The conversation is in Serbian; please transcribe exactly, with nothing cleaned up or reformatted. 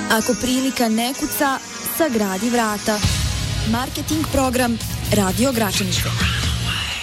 Ako prilika ne kuca, sagradi vrata. Marketing program Radio Gračaništvo.